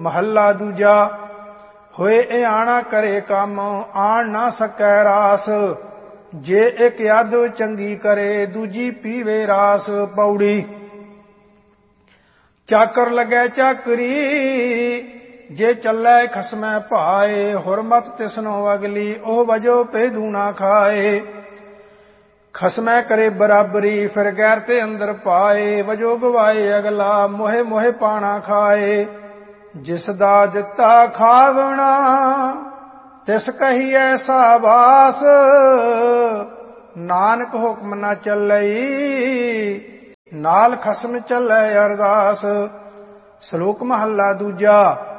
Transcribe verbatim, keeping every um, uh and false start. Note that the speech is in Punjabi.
ਮਹੱਲਾ ਦੂਜਾ। ਹੋਏ ਇਹ ਆਣਾ ਕਰੇ ਕੰਮ, ਆਣ ਨਾ ਸਕੈ ਰਾਸ। ਜੇ ਇੱਕ ਯਦ ਚੰਗੀ ਕਰੇ, ਦੂਜੀ ਪੀਵੇ ਰਾਸ। ਪੌੜੀ। ਚਾਕਰ ਲੱਗੈ ਚਾਕਰੀ, ਜੇ ਚੱਲੈ ਖਸਮੈ ਭਾਏ। ਹੁਰਮਤ ਤਿਸਨੋ ਅਗਲੀ, ਉਹ ਵਜੋ ਭੇਦੂ ਨਾ ਖਾਏ। ਖਸਮੈ ਕਰੇ ਬਰਾਬਰੀ, ਫਿਰ ਗੈਰ ਤੇ ਅੰਦਰ ਪਾਏ। ਵਜੋ ਗਵਾਏ ਅਗਲਾ, ਮੋਹਿ ਮੋਹਿ ਪਾਣਾ ਖਾਏ। ਜਿਸ ਦਾ ਦਿੱਤਾ ਖਾਵਣਾ, ਤਿਸ ਕਹੀਐ ਸਾਬਾਸ। ਨਾਨਕ ਹੁਕਮ ਨਾ ਚੱਲਈ, ਨਾਲ ਖਸਮ ਚੱਲੈ ਅਰਦਾਸ। ਸ਼ਲੋਕ ਮਹੱਲਾ ਦੂਜਾ।